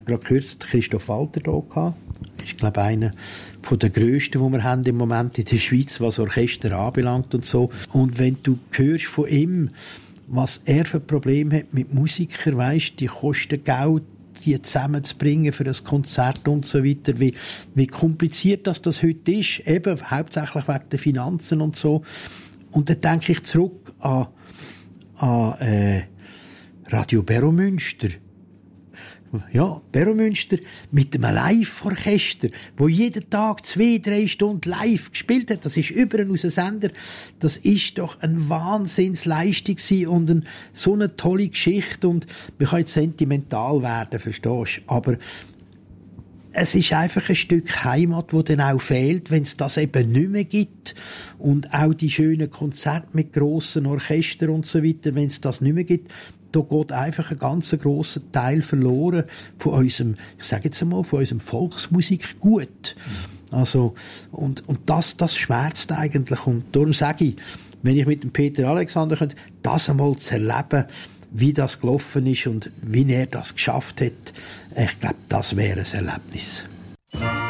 Gerade kürzlich Christoph Walter da gehabt. Ist, glaube ich, einer der grössten, die wir haben im Moment in der Schweiz, was Orchester anbelangt und so. Und wenn du hörst von ihm, was er für Probleme hat mit Musikern, weisst, die kosten Geld, die zusammenzubringen für das Konzert und so weiter, wie kompliziert das heute ist, eben hauptsächlich wegen der Finanzen und so. Und dann denke ich zurück an Radio Beromünster. Ja, Beromünster mit einem Live-Orchester, wo jeden Tag 2-3 Stunden live gespielt hat. Das ist überall aus dem Sender. Das ist doch eine Wahnsinnsleistung und so eine tolle Geschichte. Und man kann jetzt sentimental werden, verstehst du? Aber es ist einfach ein Stück Heimat, das dann auch fehlt, wenn es das eben nicht mehr gibt. Und auch die schönen Konzerte mit grossen Orchestern und so weiter, wenn es das nicht mehr gibt, da geht einfach ein ganz grosser Teil verloren von unserem, ich sage jetzt einmal, von unserem Volksmusikgut. Also, und das schmerzt eigentlich. Und darum sage ich, wenn ich mit dem Peter Alexander könnte, das einmal zu erleben, wie das gelaufen ist und wie er das geschafft hat, ich glaube, das wäre ein Erlebnis.